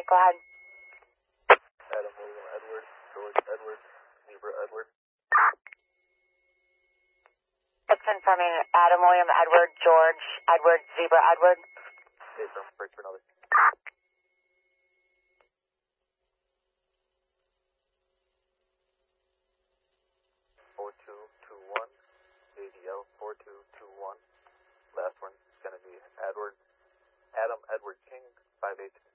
go ahead. Adam, William, Edward, George, Edward, Zebra, Edward. It's confirming Adam, William, Edward, George, Edward, Zebra, Edward. Okay, from break for another. ADL 4221. Last one's gonna be Adam Edward King 58.